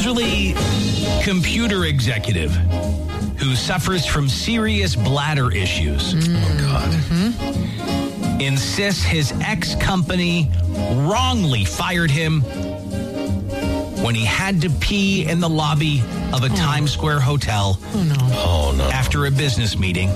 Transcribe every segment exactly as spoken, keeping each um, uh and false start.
elderly computer executive who suffers from serious bladder issues. Mm. Oh, God. Mm-hmm. Insists his ex-company wrongly fired him when he had to pee in the lobby of a oh. Times Square hotel oh, no. oh, no. after a business meeting,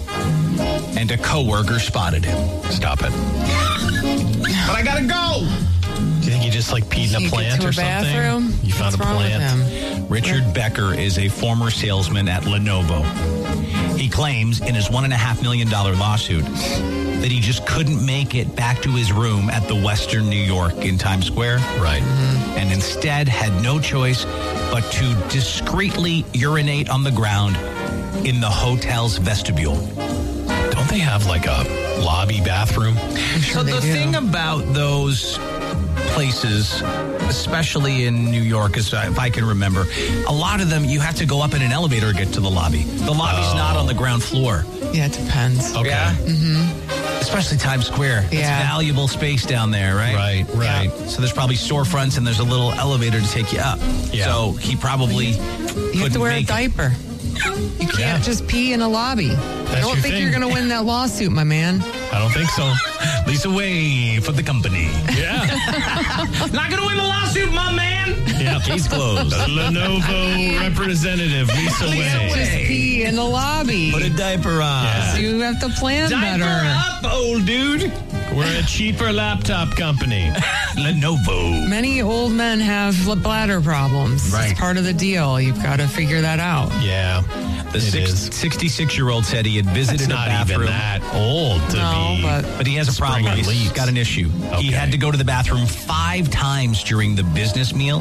and a coworker spotted him. Stop it. But I gotta go! Do you think he just like peed in a plant or a something? Bathroom? You found What's a plant? Richard yeah. Becker is a former salesman at Lenovo. He claims in his one and a half million dollar lawsuit that he just couldn't make it back to his room at the Western New York in Times Square. Right. Mm-hmm. And instead had no choice but to discreetly urinate on the ground in the hotel's vestibule. Don't they have like a lobby bathroom? Sure so the do. thing about those places, especially in New York, if I can remember, a lot of them you have to go up in an elevator to get to the lobby. The lobby's oh. not on the ground floor. Yeah, it depends. Okay. Yeah? Mm-hmm. Especially Times Square. It's Yeah. valuable space down there, right? Right, right. Yeah. So there's probably storefronts and there's a little elevator to take you up. Yeah. So he probably You have to wear a diaper. You can't Yeah. just pee in a lobby. I don't your think thing. you're going to win that lawsuit, my man. I don't think so. Lisa Way for the company. Yeah. Not going to win the lawsuit, my man. Yeah. Case closed. Lenovo representative Lisa Way. Just pee in the lobby. Put a diaper on. Yeah. So you have to plan Diaper better. up, old dude. We're a cheaper laptop company. Lenovo. Many old men have bladder problems. Right. It's part of the deal. You've got to figure that out. Yeah. The It six, is. sixty-six-year-old said he had visited It's a not bathroom. even that old to No, be. but- But he has a problem. Spring He's leaks. got an issue. Okay. He had to go to the bathroom five times during the business meal,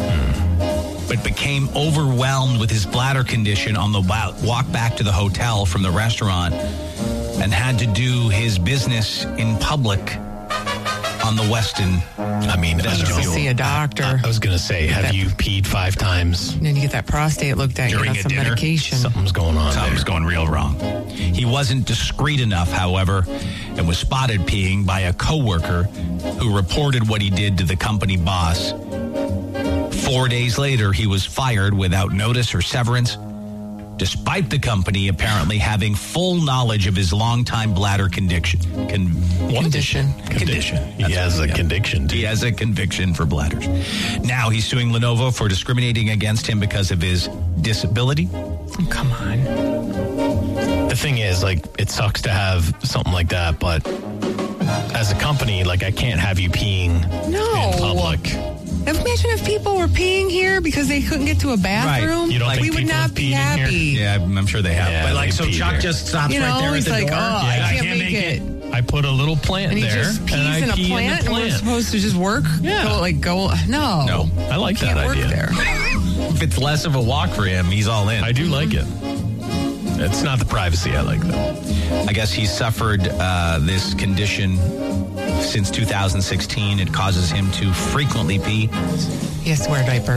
but became overwhelmed with his bladder condition on the wa- walk back to the hotel from the restaurant and had to do his business in public on the Westin. I mean, You as need to you- see a doctor. I was going to say, have That- you peed five times? And then you get that prostate looked at. You During got a some dinner? medication. Something's going on Something's there. going real wrong. He wasn't discreet enough, however, and was spotted peeing by a coworker who reported what he did to the company boss. Four days later, he was fired without notice or severance, despite the company apparently having full knowledge of his longtime bladder condition. Con- Condition. Condition. He That's has what- a yeah. conviction. He Too. has a conviction for bladders. Now he's suing Lenovo for discriminating against him because of his disability. Oh, come on. The thing is, like, it sucks to have something like that, but as a company, like, I can't have you peeing No. in public. Imagine if people were peeing here because they couldn't get to a bathroom. You don't think we would people not have be peed in here? happy. Yeah, I'm sure they have. Yeah, but like, they so pee Chuck there. just stops You right know, there at he's the like, door. oh, I Yeah, I can't can't make make it. I put a little plant And he there, just pees and I in a pee plant, in the and we're plant. supposed to just work? Yeah. Go, like, go, no. No. I like You that can't work idea. there. If it's less of a walk for him, he's all in. I do like it. It's not the privacy I like, though. I guess he suffered uh, this condition since two thousand sixteen. It causes him to frequently pee. He has to wear a diaper.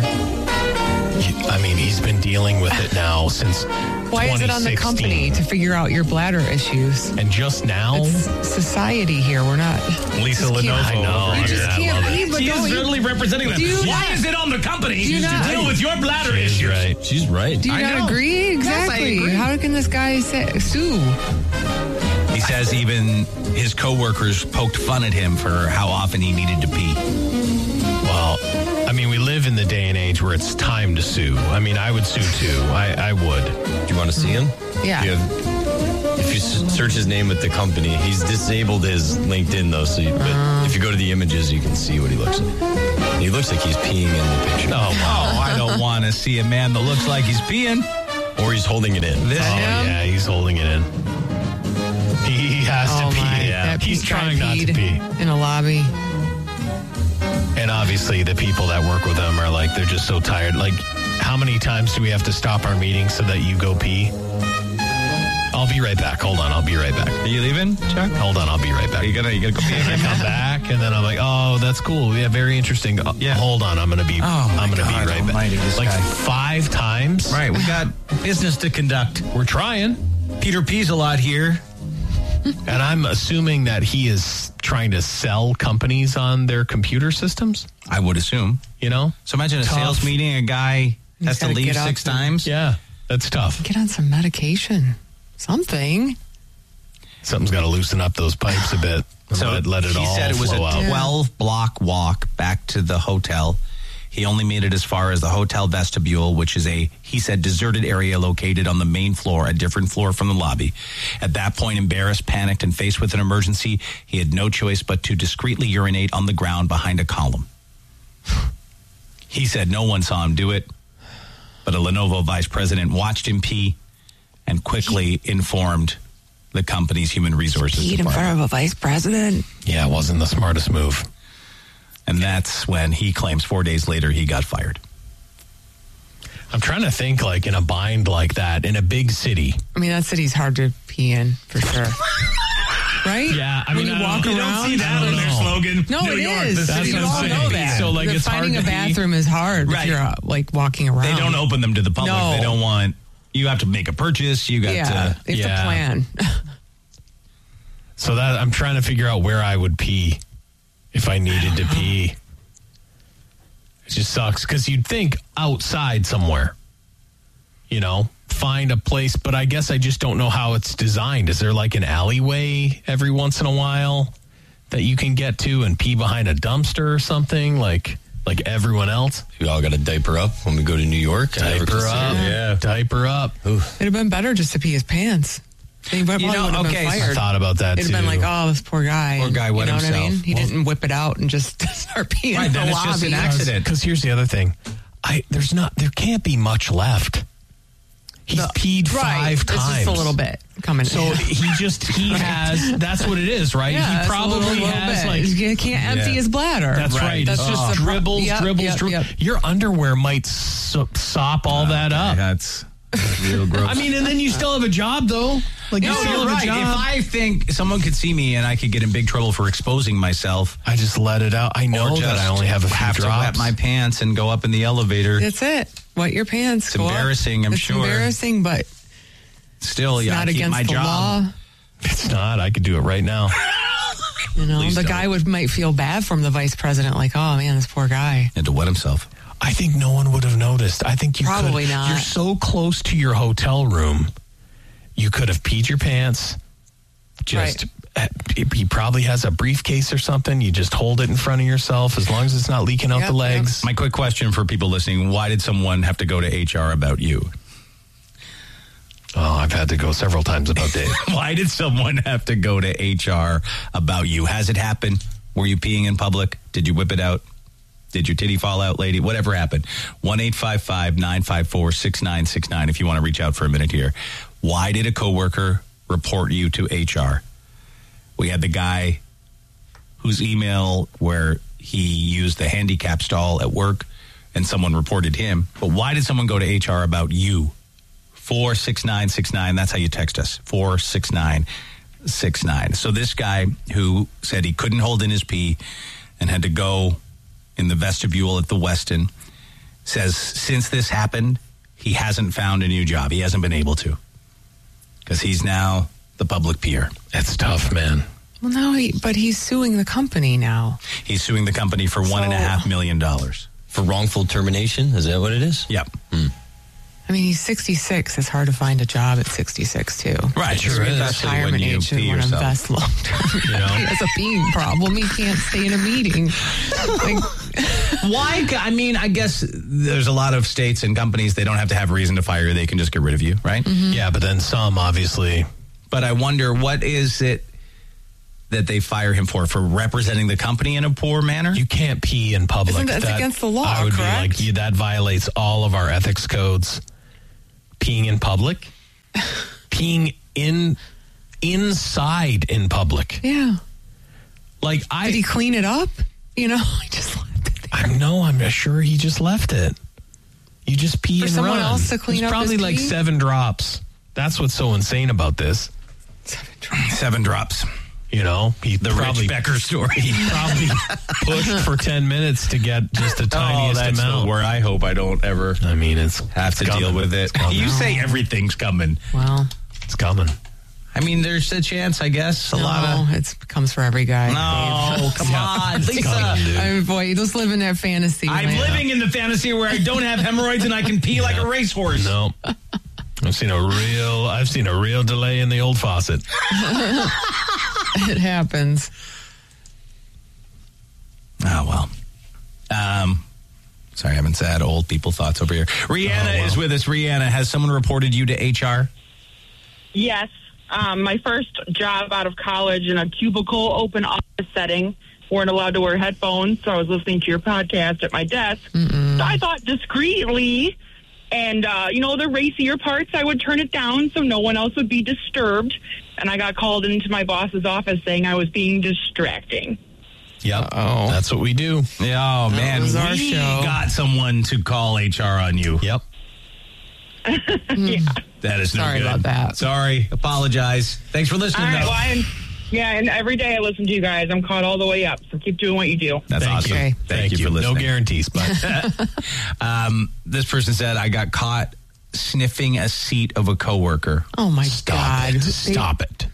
I mean, he's been dealing with it now since Why is it on the company to figure out your bladder issues? And just now, It's society here. We're not. Lisa Just can't- Lenovo. I know. You just I can't love it. pee, but She don't is you- really representing them. Do you Why not- is it on the company Do you to not- deal with your bladder she's issues? right. She's right. Do you I not know. agree? Yes, I Exactly. agree. How can this guy say, sue? He says even his coworkers poked fun at him for how often he needed to pee. Well, I mean, we live in the day and age where it's time to sue. I mean, I would sue too. I, I would. Do you want to see him? Yeah. You have, if you s- search his name with the company, he's disabled his LinkedIn though. So, you, but Uh-huh. if you go to the images, you can see what he looks like. He looks like he's peeing in the picture, Oh, wow. I don't want to see a man that looks like he's peeing. or he's holding it in. This Oh, him? yeah, he's holding it in. He has Oh, to pee. my. Yeah. That He's Pete guy trying not to peed pee. in a lobby. And obviously, the people that work with him are like, they're just so tired. Like, how many times do we have to stop our meeting so that you go pee? I'll be right back. Hold on, I'll be right back. Are you leaving, Chuck? Hold on, I'll be right back. You gotta, you gotta go pee I again. come back, and then I'm like, oh, that's cool. Yeah, very interesting. Uh, Yeah. Hold on, I'm gonna be. Oh, my I'm gonna God be right almighty, back. this Like guy. five times. Right, we got business to conduct. We're trying. Peter Pease a lot here. And I'm assuming that he is trying to sell companies on their computer systems, I would assume. you know? So imagine a Tough. sales meeting, a guy He's has to gotta leave get up six and- times. Yeah, that's tough. Get on some medication. Something. Something's got to loosen up those pipes a bit. And So let, let it he all said it was a flow out. twelve block walk back to the hotel. He only made it as far as the hotel vestibule, which is a, he said, deserted area located on the main floor, a different floor from the lobby. At that point, embarrassed, panicked, and faced with an emergency, he had no choice but to discreetly urinate on the ground behind a column. He said no one saw him do it, but a Lenovo vice president watched him pee and quickly informed the company's human resources Eat in department. front of a vice president. Yeah, it wasn't the smartest move. And that's when he claims four days later he got fired. I'm trying to think, like, in a bind like that, in a big city. I mean, that city's hard to pee in, for sure. Right? Yeah, I when mean, you I walk don't- you around. don't see that on their slogan. No, it is. That's You what I'm all saying. know that. So, like, The it's hard finding to a pee. bathroom is hard Right. if you're uh, like walking around. They don't open them to the public. No. They don't want, you have to make a purchase. You got Yeah, to, it's yeah. a plan. So that I'm trying to figure out where I would pee if I needed to pee. It just sucks because you'd think outside somewhere, you know, find a place. But I guess I just don't know how it's designed. Is there like an alleyway every once in a while that you can get to and pee behind a dumpster or something like like everyone else? We all got to diaper up when we go to New York. I never Diaper up, considered- yeah, diaper up. It'd have been better just to pee his pants. He probably know, would have okay, been so I I fired. thought about that It'd too. have been like, oh, this poor guy. Poor guy you wet know what I mean? himself. He Well- didn't whip it out and just start peeing Right, in the then it's lobby. just an accident. Because here's the other thing, I there's not there can't be much left. He's No, peed right. five It's times. just a little bit coming. So he just he has. That's what it is, right? yeah, he it's a probably little, little has bit. like. You can't empty Yeah. his bladder. That's right. That's Oh. just the pro- dribbles, yep, dribbles, yep, dribbles. yep. Your underwear might so- sop all that up. That's real gross. I mean, and then you still have a job, though. Like you no, still you're have right. a job. If I think someone could see me and I could get in big trouble for exposing myself, I just let it out. I know or that just I only have a few have to drops. wet my pants and go up in the elevator, That's it. Wet your pants. It's go up. embarrassing, I'm it's sure. embarrassing, but still, it's yeah, not I keep against my the job. law. It's not. I could do it right now. You know, Please the don't. guy would might feel bad from the vice president, like, oh man, this poor guy. And to wet himself. I think no one would have noticed. I think you Probably could, not. You're so close to your hotel room, you could have peed your pants. Just he he probably has a briefcase or something. You just hold it in front of yourself as long as it's not leaking out Yep, the legs. My quick question for people listening: why did someone have to go to H R about you? Oh, I've had to go several times about Dave. Why did someone have to go to H R about you? Has it happened? Were you peeing in public? Did you whip it out? Did your titty fall out, lady? Whatever happened. one eight five five nine five four six nine six nine if you want to reach out for a minute here. Why did a coworker report you to H R? We had the guy whose email where he used the handicap stall at work and someone reported him. But why did someone go to H R about you? four six nine six nine. That's how you text us. four six nine six nine. So this guy who said he couldn't hold in his pee and had to go in the vestibule at the Westin says since this happened, he hasn't found a new job. He hasn't been able to because he's now the public peer. It's tough, man. Well, no, he, but he's suing the company now. He's suing the company for one and a So- half million dollars. For wrongful termination? Is that what it is? Yep. I mean, he's sixty-six. It's hard to find a job at sixty-six, too. Right. Sure Especially is. when Retirement you age pee should want to yourself. invest long term. You know? He has a peeing problem. He can't stay in a meeting. Like, Why? I mean, I guess there's a lot of states and companies, they don't have to have a reason to fire you. They can just get rid of you, right? Yeah, but then some, obviously. But I wonder, what is it that they fire him for? For representing the company in a poor manner? You can't pee in public. Isn't that- it's against the law, I would correct? be like, yeah, that violates all of our ethics codes. Peeing in public, peeing in inside in public. yeah. Like I, Did he clean it up? You know, I just left it there. I know. I'm sure he just left it. You just pee For and someone run. else to clean It's up probably his like pee? seven drops. That's what's so insane about this. Seven drops. You know, he The probably Rich Becker story. he probably pushed for ten minutes to get just the tiniest oh, that's amount. the word. I hope I don't ever I mean, it's have to it's deal coming. with it. It's coming. You say everything's coming. Well, It's coming. I mean, there's a chance, I guess. A no, lot of. it comes for every guy. No, come on, Lisa. I mean, boy, you just live in that fantasy. I'm land. living in the fantasy where I don't have hemorrhoids and I can pee like a racehorse. No. I've seen a real I've seen a real delay in the old faucet. It happens. Oh, well. Um, sorry, I haven't said old people thoughts over here. Rihanna Oh, wow. is with us. Rihanna, has someone reported you to H R? Yes. Um, my first job out of college in a cubicle open office setting. Weren't allowed to wear headphones, so I was listening to your podcast at my desk. Mm-mm. So I thought discreetly, and, uh, you know, the racier parts, I would turn it down so no one else would be disturbed. And I got called into my boss's office saying I was being distracting. Yep. Oh, That's what we do. Yeah, oh, man. was our we show. got someone to call H R on you. Yep. Yeah. That is no Sorry good. about that. Sorry. Apologize. Thanks for listening, All right, though. well, I'm, yeah, and every day I listen to you guys. I'm caught all the way up, so keep doing what you do. That's Thank awesome. you. Okay. Thank, you for listening. No guarantees, but Um, this person said, I got caught sniffing a seat of a coworker. Oh, my stop God. it. They- Stop it.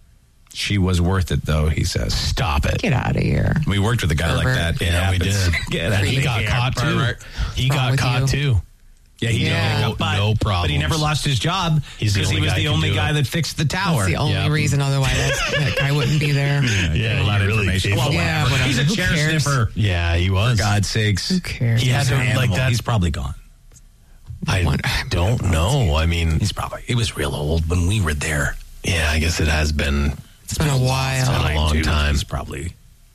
She was worth it, though, he says. Stop it. Get out of here. We worked with a guy like Pervert. that. It Yeah, we happens. did. Get And out he of got here, caught too. pervert. He What's wrong got with caught you? too. Yeah, he Yeah. did. No, But, no But he problems. never lost his job He's the because he only was guy the who can only do guy it. that fixed the tower. That's the only Yeah. reason. Otherwise, that guy wouldn't be there. Yeah, a lot of he really information. gave Well, a lot. Yeah, whatever. whatever. He's a Who chair cares? sniffer. Yeah, he was. For God's sakes. Who cares? He had He's to, an like animal. that. He's probably gone. I Wonder- don't know. I mean, He's probably, he was real old when we were there. yeah, I guess it has been. It's been a while. It's been a long Dude, time. He's probably.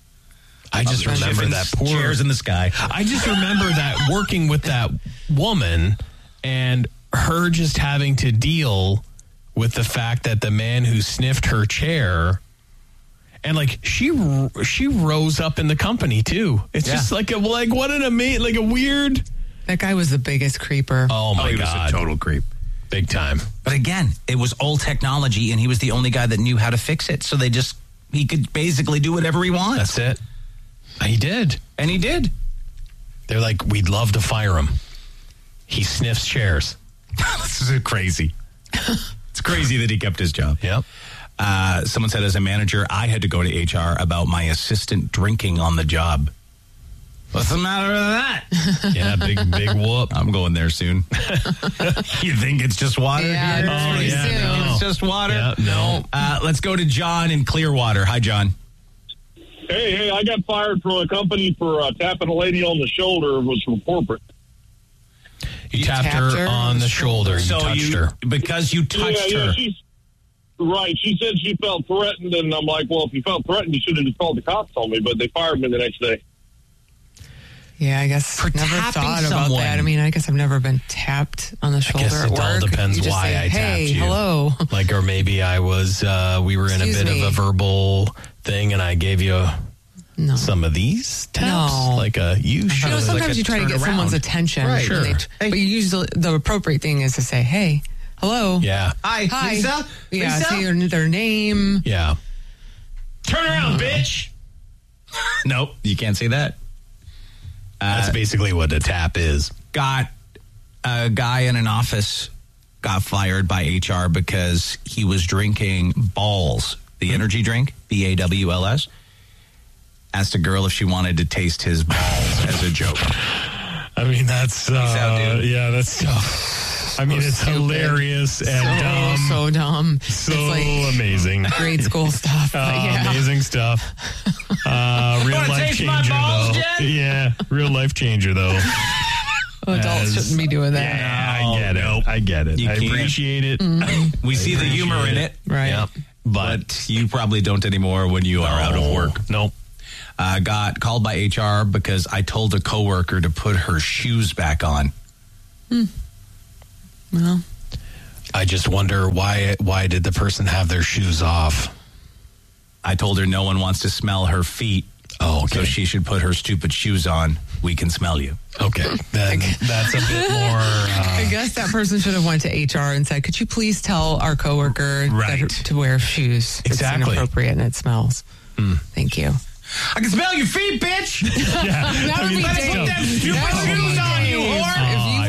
I just Up in remember that poor. Chairs in the sky. I just remember that working with that woman and her just having to deal with the fact that the man who sniffed her chair, and like she she rose up in the company too. It's Yeah. just like a like what an amazing like a weird. That guy was the biggest creeper. Oh my he god, was a total creep. big time. But again, it was old technology, and he was the only guy that knew how to fix it. So they just he could basically do whatever he wants, That's it. He did. and he did. They're like, we'd love to fire him. He sniffs chairs. This is crazy. It's crazy that he kept his job. Yep. Uh, someone said, as a manager, I had to go to H R about my assistant drinking on the job. What's the matter with that? Yeah, big big whoop. I'm going there soon. You think it's just water? Yeah, here? it's pretty You think soon. It's just water? Yeah, no. Uh, let's go to John in Clearwater. Hi, John. Hey, hey, I got fired from a company for uh, tapping a lady on the shoulder. It was from corporate. You, You tapped, tapped her her on the shoulder. You so touched you, her. because you touched yeah, her. yeah, she's right. She said she felt threatened, and I'm like, well, if you felt threatened, you should have just called the cops on me, but they fired me the next day. Yeah, I guess For never tapping thought about someone. that. I mean, I guess I've never been tapped on the shoulder guess at it all work. depends You just why say, I hey, tapped you. hello. Like, or maybe I was, uh, we were in Excuse a bit me. of a verbal thing, and I gave you No. some of these taps. No. Like a you should. You know, like sometimes a you try to turn get someone's around. attention. Right, when sure. they- But usually the appropriate thing is to say, hey, hello. Yeah, Hi, Hi. Lisa? Yeah, Lisa? say their, their name. yeah. Turn around, bitch. Nope, you can't say that. That's basically what a tap is. Got a guy in an office got fired by H R because he was drinking Balls, the energy drink, B A W L S. Asked a girl if she wanted to taste his balls as a joke. I mean, that's uh, out, dude. yeah, that's tough. I mean, it's stupid. hilarious and so, dumb. so dumb. So it's like amazing. grade school stuff. But Uh, yeah. Amazing stuff. Uh, real Wanna life taste my changer, balls, though. Jen? Yeah, real life changer, though. Adults As- shouldn't be doing that. Yeah, I get it. I get it. You I can't. appreciate it. We see the humor in it, Right. Yep. But but you probably don't anymore when you are out of work. Nope. Uh, got called by H R because I told a coworker to put her shoes back on. Well, I just wonder why. Why did the person have their shoes off? I told her no one wants to smell her feet. Oh, okay. So she should put her stupid shoes on. We can smell you. Okay, then that's a bit more. I Uh, guess that person should have went to H R and said, could you please tell our coworker Right. that, to wear shoes? Exactly. It's inappropriate and it smells. Thank you. I can smell your feet, bitch. yeah, That I would mean, be that's dangerous. dumb. stupid That would shoes be on you, dangerous. whore. If Oh, you I worked wish.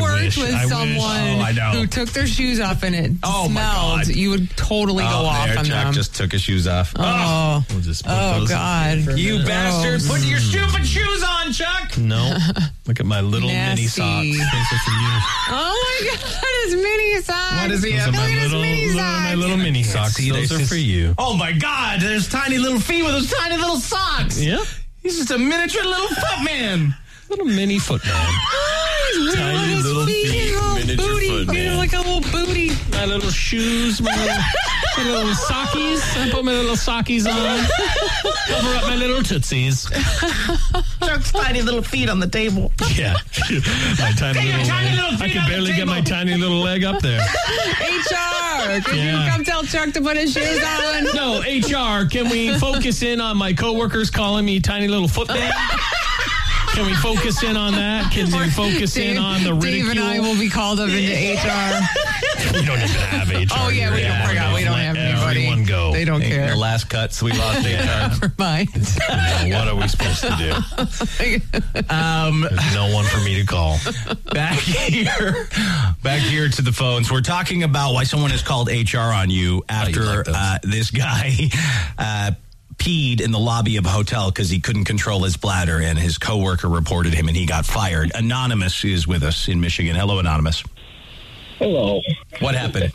with I wish. someone Oh, I know. who took their shoes off and it Oh, my smelled, God. you would totally go Oh, off there, on Chuck them. just took his shoes off. oh, We'll just put oh those in God. for a You minute. bastard! Gross. Put your stupid shoes on, Chuck. No. Look at my little mini socks. Nasty. Those are for you. Oh my God, his mini socks. What does he Those have? are my Look at his little, mini little, my socks. little mini socks. see Those this. are for you. Oh my God! There's tiny little feet with those tiny little socks. Yeah. He's just a miniature little foot man. Little mini foot man. Tiny Tiny little little feet, feet, little miniature booty, foot you know, man. like a little booty. My little shoes, my little, my little sockies. I put my little sockies on. Cover up my little tootsies. Chuck's tiny little feet on the table. Yeah. My tiny Get your little tiny leg. little feet I can on the barely get my table. tiny little leg up there. H R, could Yeah. you come tell Chuck to put his shoes on? No, H R, can we focus in on my coworkers calling me tiny little foot man? Can we focus in on that? Can we focus in on the Dave ridicule? and I will be called up into H R. We don't even have H R. Oh yeah, we here. don't forgot. We don't Let have anybody. Everyone go. They don't In care. the last cuts, we lost H R. Never mind. Now, what are we supposed to do? Um, There's no one for me to call. back here, back here to the phones. We're talking about why someone has called H R on you after like those. uh, this guy uh, peed in the lobby of a hotel because he couldn't control his bladder, and his coworker reported him, and he got fired. Anonymous is with us in Michigan. Hello, Anonymous. Hello. What happened?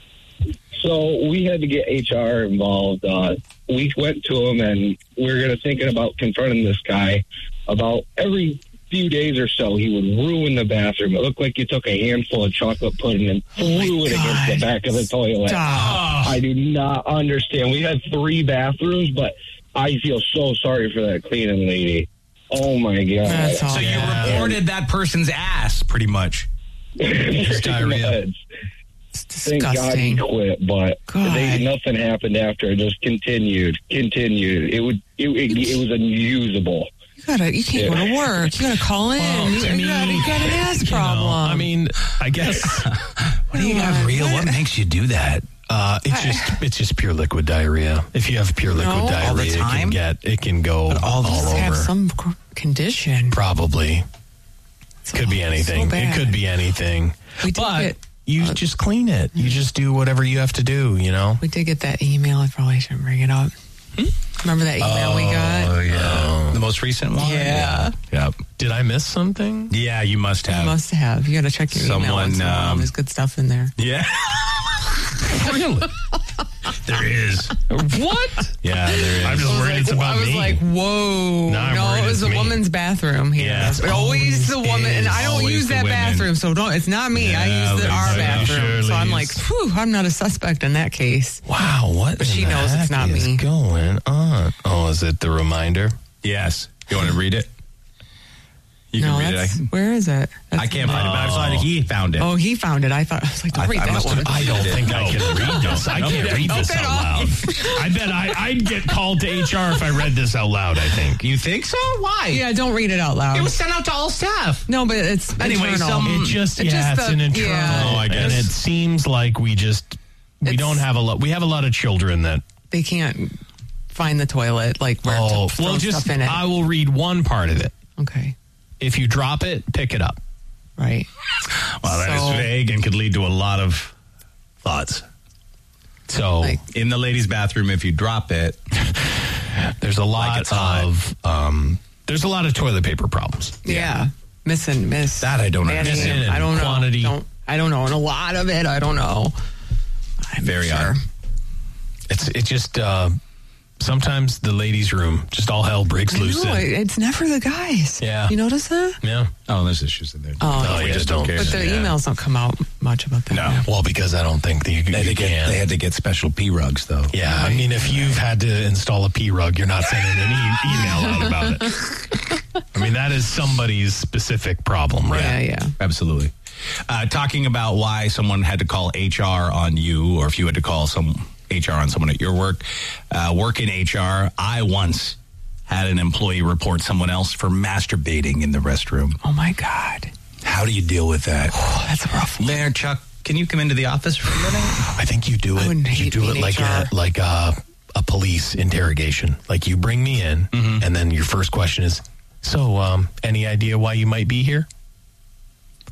So we had to get H R involved. Uh, we went to him, and we were going to thinking about confronting this guy. About every few days or so, he would ruin the bathroom. It looked like you took a handful of chocolate pudding and threw it against the back of the toilet. Stop. I do not understand. We had three bathrooms, but I feel so sorry for that cleaning lady. Oh my God! That's all. So you Yeah. reported that person's ass, pretty much. Just diarrhea. It's Thank God he disgusting. quit, but God. they, nothing happened after. It just continued, continued. It would, it, it, it was unusable. You gotta, you can't go to work. You gotta call in. Well, you, I you got, mean, you got an ass You know, problem. I mean, I guess What do you have real? What makes you do that? uh, it's just it's just pure liquid diarrhea. If you have pure liquid No. diarrhea, All the it time? can get it can go all, all Just over. have some c- condition. Probably could be anything. so it bad. could be anything. We did But get- you just clean it. You just do whatever you have to do. You know. We did get that email. I probably shouldn't bring it up. Remember that email we got? Oh, yeah. The most recent one? Yeah. Yep. Did I miss something? Yeah, you must You have. must have. You got to check your email. Someone, once in a while. um, There's good stuff in there. Yeah. Really? There is. What? Yeah, there is. I'm just worried it's about I was me. like, whoa. No, I'm no, worried it was it's the me. woman's bathroom here. Yeah, It's it's always the always woman. And I is. don't Always use the that women. bathroom, so don't. It's not me. I Yeah, use the, our Lisa, you bathroom. sure, So I'm Lise. like, whew, I'm not a suspect in that case. Wow, what? But in she the knows it's heck not is me. going on? Oh, is it the reminder? Yes. You want to read it? You no, can read that's, it. where is it? I, I That's- can't find it, but I saw it. He found it. Oh, he found it. I thought, I was like, don't I- read I that must have- one. I don't think I No. can read this. I No, can't no, read no. this Open out loud. I bet I, I'd get called to H R if I read this out loud, I think. You think so? Why? Yeah, don't read it out loud. It was sent out to all staff. no, but it's Anyway, internal. some- It just, It's yeah, just it's the- an internal. yeah. Oh, I guess. And it seems like we just, we It's- don't have a lot, we have a lot of children that, they can't find the toilet, like where oh, to throw well, just, stuff in it. I will read one part of it. okay, If you drop it, pick it up. right. Well, that is So- vague and could lead to a lot of thoughts. So Like- In the ladies' bathroom, if you drop it, there's a lot it's hot. of, um, there's a lot of toilet paper problems. Yeah, miss and miss. that I don't Manning, understand. Missing and I don't know. quantity. Don't, I don't know, and a lot of it, I don't know. I'm Very sure. odd. It's, it just, uh, sometimes the ladies' room, just all hell breaks I loose. know, in. it- it's never the guys. Yeah. You notice that? Yeah. Oh, there's issues in there. Oh, No, we yeah, just don't don't care. But the Yeah. emails don't come out much about that. No. Well, because I don't think that you, They had, you to get, can. they had to get special P rugs, though. Yeah, I mean, if you've had to install a P rug, you're not sending an e- email out about it. I mean, that is somebody's specific problem, right? Yeah, yeah. Absolutely. Uh, talking about why someone had to call H R on you, or if you had to call some H R on someone at your work. Uh, work in H R. I once had an employee report someone else for masturbating in the restroom. Oh my God. How do you deal with that? Oh, that's a rough one. There, Chuck, can you come into the office for a minute? I think you do I wouldn't it. You hate do it being like H R. a like a, a police interrogation. Like you bring me in, and then your first question is, "So, um, any idea why you might be here?"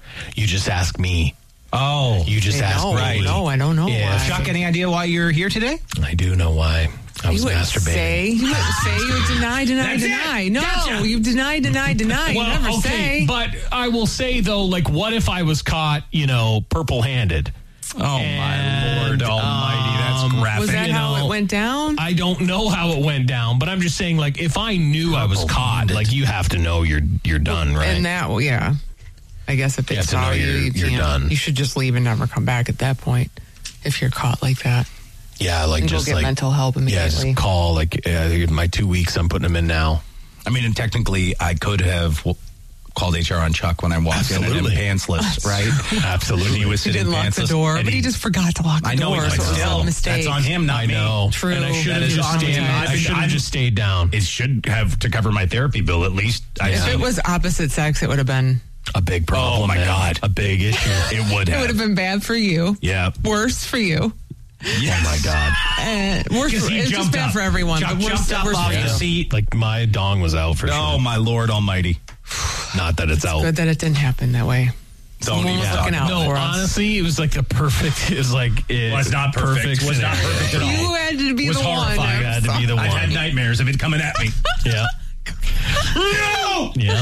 You just ask me. Oh. You just I ask know, me. No, I don't know Yeah. why. Chuck, any idea why you're here today? I do know why. I was You wouldn't masturbating. say, you wouldn't say you would deny, deny, That's it. deny. No, Gotcha. you deny, deny, deny. you never say. but I will say though, like, what if I was caught, you know, purple-handed? Oh, my And, Lord almighty. That's um, graphic. Was that you how know, it went down? I don't know how it went down, but I'm just saying, like, if I knew I was caught, Purple-handed. like, you have to know you're you're done, right? And that, well, yeah. I guess if they You have to saw know you, you're- you you're can't. done. You should just leave and never come back at that point if you're caught like that. yeah, like And just go get like mental help yeah, immediately. just call like uh, my two weeks. I'm putting them in now. I mean, and technically, I could have w- called H R on Chuck when I walked in Absolutely. and him pantsless, right? Absolutely. He was He sitting didn't lock the pantsless, door, and but he just forgot to lock the I know, door. but so it was still, a mistake. that's on him, not I me. know. True. And I should That have is just on stayed. him. I should have just stayed down. It should have to cover my therapy bill at least. I If it was opposite sex, it would have been. A big problem. Oh, my man. God. A big issue. It would It have. would have been bad for you. Yeah. Worse for you. Yes. Oh my God. Uh, worse. Because For, he it's just jumped bad up. for everyone. Chuck but worse, jumped up worse off for the you. seat. Like my dong was out for Oh, sure. my Lord almighty. Not that it's out. Good that it didn't happen that way. Don't Someone even was talk looking out about No, for us. honestly, it was like the perfect. It was like it Was not perfect. Was not scenario. perfect at all. You had to be Was the horrifying. one. I had to be the one. I've had nightmares of it coming at me. Yeah. No! Yeah.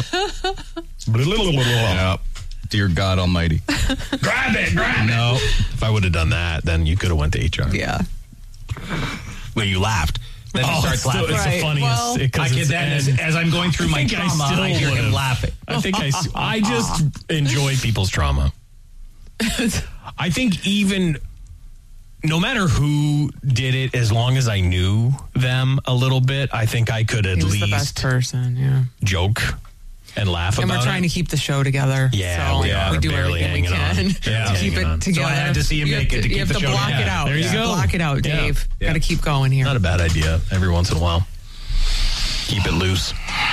Yeah. Dear God almighty. Grab it, grab it. No. If I would have done that, then you could have went to H R. Yeah. Well, you laughed. Then Oh, you start it's, still, laughing. it's Right. the funniest. Well, it- 'cause I it's- get that as, and as I'm going through I my think I trauma, still I hear him would've. laughing. I think I, s- I just enjoy people's trauma. I think even no matter who did it, as long as I knew them a little bit, I think I could at He was least the best person, yeah. joke and laugh And about we're trying it. to keep the show together. Yeah, so we are we do barely everything we hanging can on. Yeah, to keep hanging it on. So I together. had to see him you make have it to you keep have the to show block together. it out. There you Yeah. go. Block it out, Yeah. Dave. Yeah. Got to keep going here. Not a bad idea every once in a while. Keep it loose.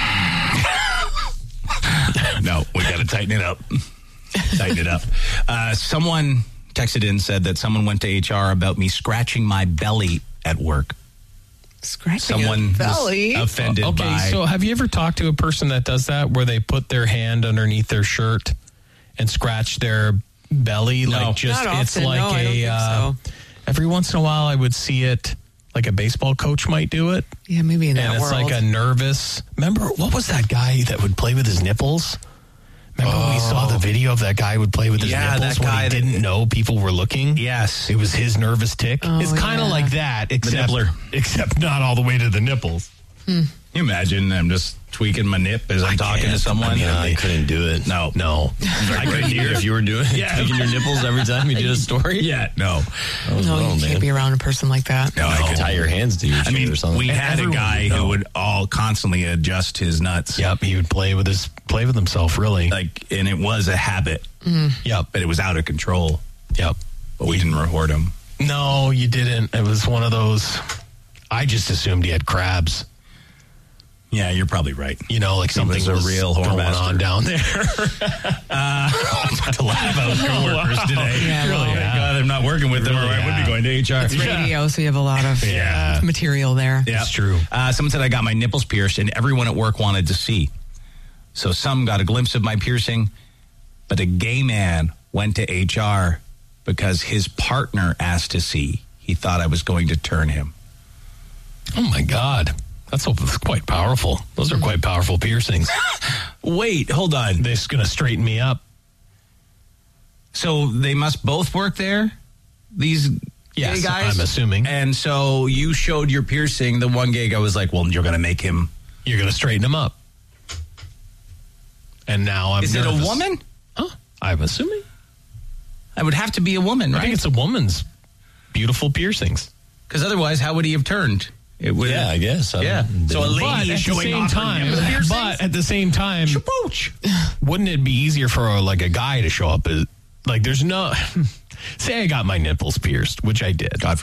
No, we got to tighten it up. Tighten it up. Uh, someone texted in, said that someone went to H R about me scratching my belly at work. Scratching Someone a belly. was offended Okay, by... so have you ever talked to a person that does that, where they put their hand underneath their shirt and scratch their belly? No. Like just Not it's often, like no, I a don't think uh, so. every once in a while I would see it. Like a baseball coach might do it, Yeah, maybe in that and it's world. like a nervous. Remember what was that guy that would play with his nipples? Remember when we saw the video of that guy who would play with his Yeah, nipples that when guy he that- didn't know people were looking? Yes. It was his nervous tick. Oh, it's kind of yeah. like that, except nippler. except not all the way to the nipples. Can you imagine I'm just tweaking my nip as I'm talking to can't. someone? I mean, and I they- couldn't do it. No. No, I couldn't hear if you were doing it. Yeah. Tweaking your nipples every time you did a story. Yeah, no. That was no, wrong, you man. can't be around a person like that. No, I I could tie your hands to each I mean, other or something. we And had a everyone guy would know. who would all constantly adjust his nuts. Yep, he would play with his play with himself. Really. Like, and it was a habit. Yep. But it was out of control. Yep. But we didn't report him. No, you didn't. It was one of those. I just assumed he had crabs. Yeah, you're probably right. You know, like something was a was real going whoremaster. on down there. To laugh about coworkers today. Yeah, really, well, thank God I'm not working with them, or I would be going to H R. It's radio, so you have a lot of Yeah. material there. Yeah, It's true. Uh, someone said I got my nipples pierced, and everyone at work wanted to see. So some got a glimpse of my piercing, but a gay man went to H R because his partner asked to see. He thought I was going to turn him. Oh my God, that's, that's quite powerful. Those are quite powerful piercings. Wait, hold on. They're just gonna straighten me up. So they must both work there? These Yes, gay guys? I'm assuming. And so you showed your piercing. The one gay guy was like, well, you're going to make him. You're gonna straighten him up. And now I'm. Is it a nervous. woman? Huh? I'm assuming. I would have to be a woman, I think right? it's a woman's beautiful piercings. Because otherwise, how would he have turned? It would. yeah, I guess. I Yeah. don't- So a lady But is at the showing same off her time, nipple piercings? but at the same time, Shabooch. wouldn't it be easier for a, like a guy to show up? As, like, there's no. Say I got my nipples pierced, which I did. God